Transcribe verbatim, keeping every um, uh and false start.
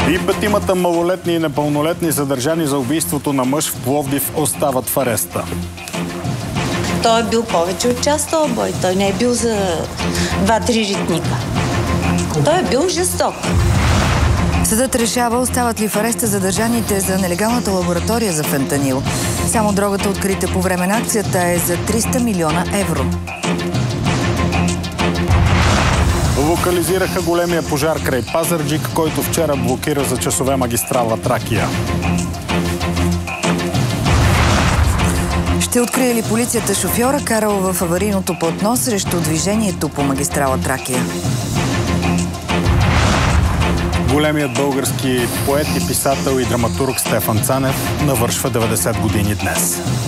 И петимата малолетни и непълнолетни задържани за убийството на мъж в Пловдив остават в ареста. Той е бил повече от час този бой. Той не е бил за два-три ритника. Той е бил жесток. Съдът решава, остават ли в ареста задържаните за нелегалната лаборатория за фентанил. Само дрогата, открита по време на акцията, е за триста милиона евро. Локализираха големия пожар край Пазарджик, който вчера блокира за часове магистрала Тракия. Ще открие ли полицията шофьора, карал в аварийното платно срещу движението по магистрала Тракия? Големият български поет и писател и драматург Стефан Цанев навършва деветдесет години днес.